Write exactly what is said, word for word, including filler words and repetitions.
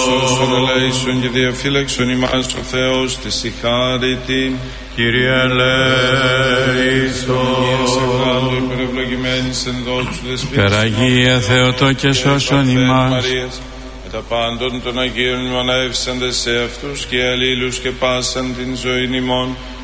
σώσον ελέησον και διαφύλαξον ημάς ο Θεός της η χάρη την. Κύριε ελέησον. Κύριε Σαχράντου υπερευλογημένης εν δόξου δεσπίνης. Περαγία Θεοτό και σώσον ημάς. Με τα πάντων των Αγίων μονεύσαντες σε αυτούς και αλλήλους και πάσαν την ζωή ημών.